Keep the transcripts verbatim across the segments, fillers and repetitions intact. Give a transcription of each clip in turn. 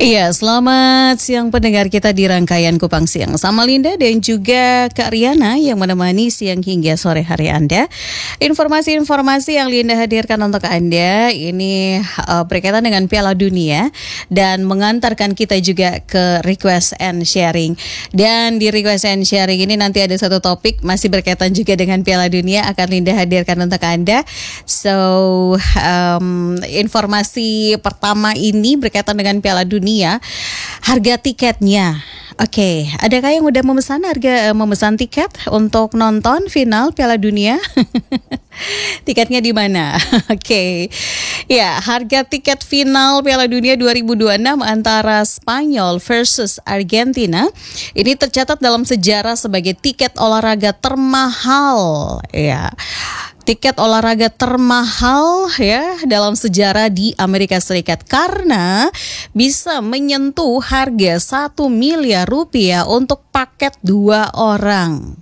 Iya, selamat siang pendengar kita di rangkaian Kupang Siang sama Linda dan juga Kak Riana yang menemani siang hingga sore hari Anda. Informasi-informasi yang Linda hadirkan untuk Anda ini uh, berkaitan dengan Piala Dunia dan mengantarkan kita juga ke request and sharing. Dan di request and sharing ini nanti ada satu topik masih berkaitan juga dengan Piala Dunia akan Linda hadirkan untuk Anda. So, um, informasi pertama ini berkaitan dengan Piala Dunia. Harga tiketnya. Oke, okay. Adakah yang udah memesan harga memesan tiket untuk nonton final Piala Dunia? Tiketnya di mana? Oke. Okay. Ya, harga tiket final Piala Dunia dua ribu dua puluh enam antara Spanyol versus Argentina ini tercatat dalam sejarah sebagai tiket olahraga termahal, ya. Tiket olahraga termahal ya dalam sejarah di Amerika Serikat karena bisa menyentuh harga satu miliar rupiah untuk paket dua orang.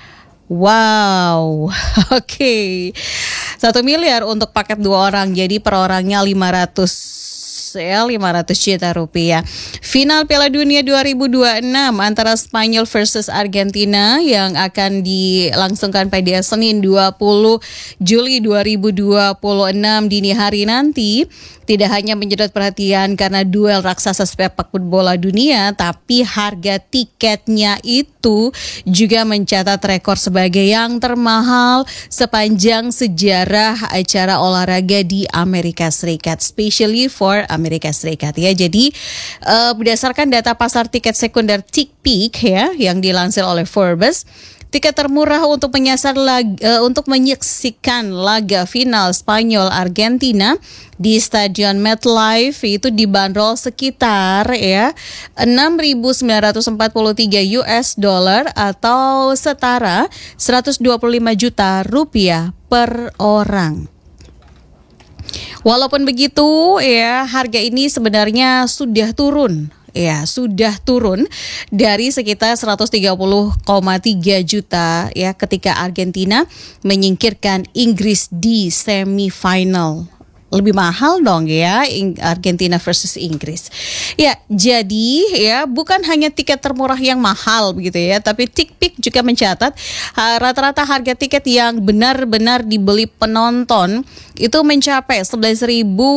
Wow, oke, okay. satu miliar untuk paket dua orang, jadi per orangnya lima ratus ya, lima ratus juta rupiah. Final Piala Dunia dua ribu dua puluh enam antara Spanyol versus Argentina yang akan dilangsungkan pada Senin dua puluh Juli dua ribu dua puluh enam dini hari nanti tidak hanya menyedot perhatian karena duel raksasa sepak bola dunia, tapi harga tiketnya itu juga mencatat rekor sebagai yang termahal sepanjang sejarah acara olahraga di Amerika Serikat, especially for Amerika Serikat ya. Jadi uh, berdasarkan data pasar tiket sekunder TickPick ya yang dilansir oleh Forbes, tiket termurah untuk menyasar lag, uh, untuk menyaksikan laga final Spanyol Argentina di Stadion MetLife itu dibanderol sekitar ya enam ribu sembilan ratus empat puluh tiga U S dollar atau setara seratus dua puluh lima juta rupiah per orang. Walaupun begitu ya, harga ini sebenarnya sudah turun. Ya, sudah turun dari sekitar seratus tiga puluh koma tiga juta ya ketika Argentina menyingkirkan Inggris di semifinal. Lebih mahal dong ya Argentina versus Inggris. Ya, jadi ya bukan hanya tiket termurah yang mahal begitu ya, tapi TickPick juga mencatat uh, rata-rata harga tiket yang benar-benar dibeli penonton itu mencapai sebelas ribu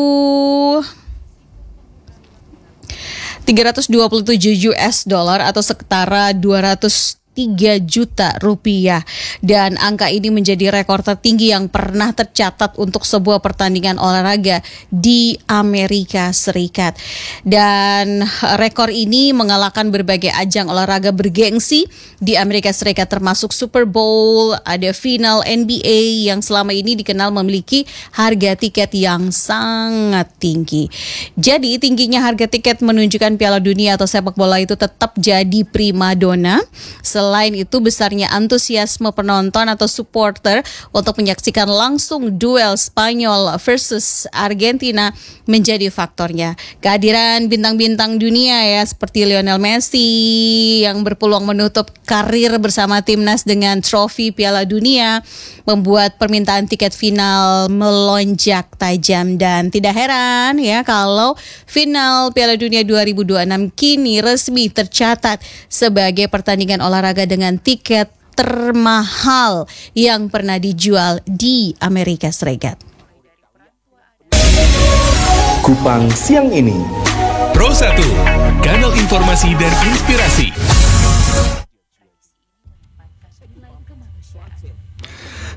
tiga ratus dua puluh tujuh U S dollar atau setara dua ratus tiga juta rupiah, dan angka ini menjadi rekor tertinggi yang pernah tercatat untuk sebuah pertandingan olahraga di Amerika Serikat. Dan rekor ini mengalahkan berbagai ajang olahraga bergengsi di Amerika Serikat termasuk Super Bowl, ada final N B A yang selama ini dikenal memiliki harga tiket yang sangat tinggi. Jadi tingginya harga tiket menunjukkan Piala Dunia atau sepak bola itu tetap jadi primadona. Selain itu besarnya antusiasme penonton atau supporter untuk menyaksikan langsung duel Spanyol versus Argentina menjadi faktornya. Kehadiran bintang-bintang dunia ya seperti Lionel Messi yang berpeluang menutup karir bersama timnas dengan trofi Piala Dunia membuat permintaan tiket final melonjak tajam, dan tidak heran ya kalau final Piala Dunia dua ribu dua puluh enam kini resmi tercatat sebagai pertandingan olahraga dengan tiket termahal yang pernah dijual di Amerika Serikat. Kupang Siang ini Pro satu, kanal informasi dan inspirasi.